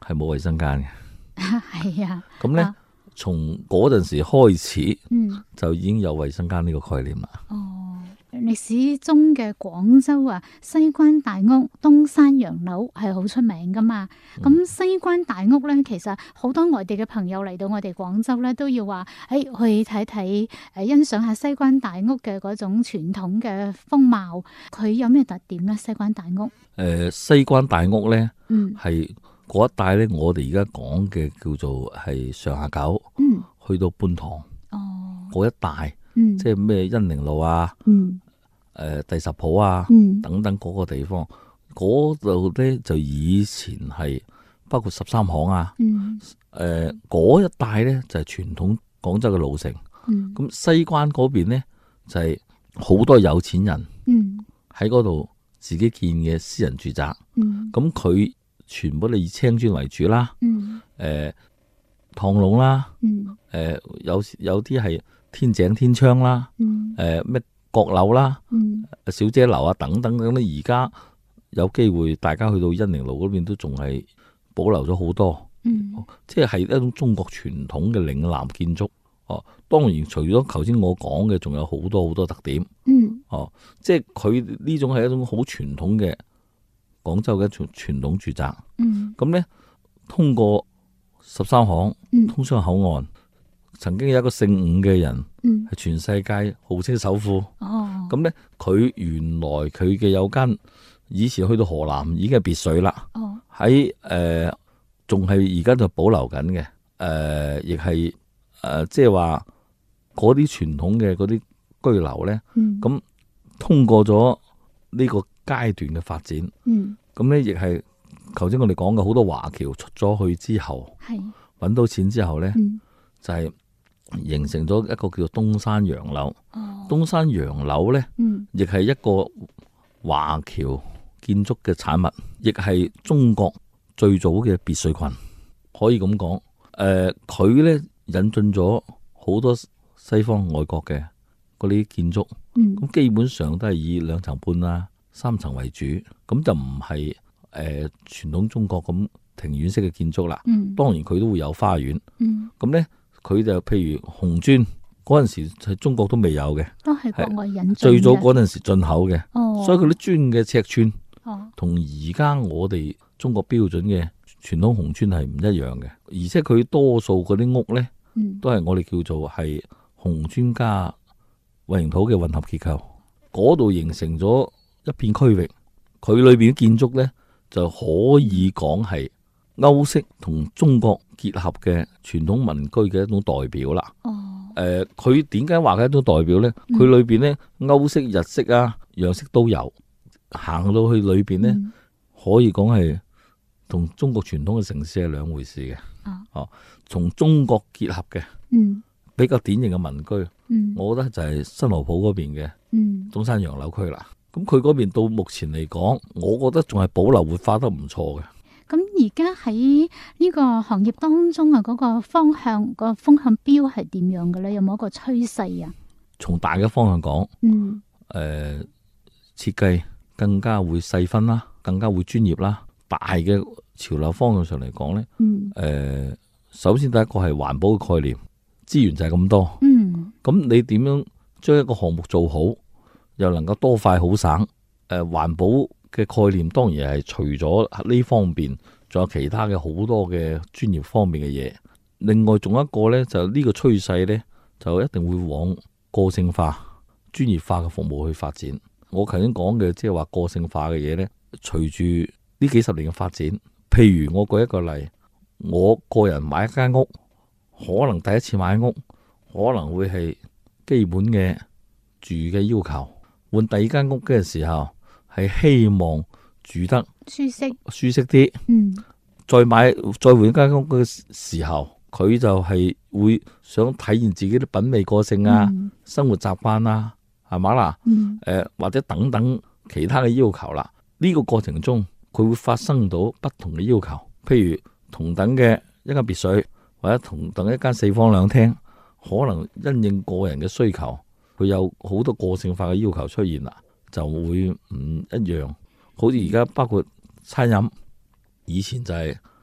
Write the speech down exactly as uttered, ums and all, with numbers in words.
係冇衛生間嘅。 係啊。 咁咧，從嗰陣時開始， 嗯， 就已經有衛生間呢個概念啦。 哦，歷史中嘅廣州啊，西關大屋、東山洋樓係好出名噶嘛。咁、 嗯、 西關大屋咧，其實好多外地嘅朋友嚟到我哋廣州咧，都要話誒去睇睇誒，欣賞下西關大屋嘅嗰種傳統嘅風貌。佢有咩特點咧？西關大屋？誒、 呃，西關大屋咧， 嗯， 係嗰一帶咧，我哋而家講嘅叫做係上下九， 嗯， 去到觀塘， 哦， 嗰一帶， 嗯， 即係咩恩寧路啊， 嗯， 誒、呃、第十鋪啊， 嗯， 等等嗰個地方，嗰度咧就以前係包括十三行啊， 嗯， 誒嗰、一帶咧就係、是、傳統廣州嘅老城， 嗯， 咁西關嗰邊咧就係、是、好多有錢人， 嗯， 喺嗰度自己建嘅私人住宅， 嗯， 咁佢全部都以青磚為主啦， 嗯， 誒趟籠啦， 嗯， 誒、呃、有有啲係天井天窗啦， 嗯， 誒咩閣樓啦， 嗯， 小姐樓啊等等咁咧，而家有機會大家去到恩寧路嗰邊都仲係保留咗好多， 嗯， 即係係一種中國傳統嘅嶺南建築。哦，當然除咗頭先我講嘅，仲有好多好多特點。 嗯， 哦，即係佢呢種係一種好傳統嘅廣州嘅一種傳統住宅。 嗯， 咁呢，通過十三行嗯， 通商口岸，曾經有一個姓伍嘅人， 嗯， 係全世界號稱首富。 哦， 咁呢，佢原來佢嘅有間以前去到河南已經係別墅啦。 哦， 喺誒仲係而家就保留緊嘅。誒亦係誒即係話嗰啲傳統嘅嗰啲居樓呢， 嗯， 咁通過咗呢個階段嘅發展， 嗯， 咁呢亦係頭先我哋講嘅好多華僑出咗去之後， 係， 揾到錢之後呢， 嗯， 就係形成咗一個叫做東山洋樓。 哦， 東山洋樓呢， 嗯， 亦係一個華僑建築嘅產物，亦係中國最早嘅別墅群，可以咁講。誒、呃，佢呢引進咗好多西方外國嘅嗰啲建築，咁、 嗯， 基本上都係以兩層半啊、三層為主，咁就唔係誒傳統中國咁庭院式嘅建築啦。 嗯， 當然佢都會有花園， 嗯， 咁呢，佢就譬如紅磚嗰陣時喺中國都未有嘅， 都係國外引進嘅， 最早嗰陣時進口嘅， 哦， 所以佢啲磚嘅尺寸哦， 同而家我哋中國標準嘅傳統紅磚係唔一樣嘅，而且佢多數嗰啲屋呢， 嗯， 都係我哋叫做係紅磚加混凝土嘅混合結構，嗰度形成咗一片區域，佢裏邊嘅建築呢，就可以講係歐式同中國結合嘅傳統民居嘅一種代表啦。 哦， 誒，佢點解話嘅一種代表呢？佢裏邊呢，歐式、日式啊、洋式都有，行到去裏邊呢， 嗯， 可以講係同中國傳統嘅城市係兩回事嘅。 啊， 哦，從中國結合嘅嗯， 比較典型嘅民居， 嗯， 我覺得就係新河浦嗰邊嘅嗯， 東山洋樓區啦。咁佢嗰邊到目前嚟講，我覺得仲係保留活化得唔錯嘅。 咁而家喺呢個行業當中啊，嗰個方向、個風向標係點樣嘅咧？有冇一個趨勢啊？ 從大嘅方向講， 嗯， 誒設計更加會細分啦，更加會專業啦。大嘅潮流方向上嚟講呢， 嗯， 誒首先第一個係環保嘅概念，資源就係咁多， 嗯， 咁你點樣將一個項目做好，又能夠多快好省？誒環保嘅概念當然係除咗呢方面，仲有其他嘅好多嘅專業方面嘅嘢。另外仲有一個呢，就呢個趨勢呢，就一定會往個性化、專業化嘅服務去發展。我頭先講嘅即係話個性化嘅嘢呢，隨住呢幾十年嘅發展，譬如我舉一個例，我個人買一間屋，可能第一次買屋，可能會係基本嘅住嘅要求，換第二間屋嘅時候，係希望住得舒適， 舒適啲。 嗯， 再買再換一間屋嘅時候，佢就係會想體現自己啲品味個性啊、 嗯， 生活習慣啊，係嘛啦？ 嗯， 誒或者等等其他嘅要求啦。呢個過程中，佢會發生到不同嘅要求，譬如同等嘅一間別墅，或者同等一間四房兩廳，可能因應個人嘅需求，佢有好多個性化嘅要求出現啦，就會唔一樣。好似而家包括餐飲，以前就係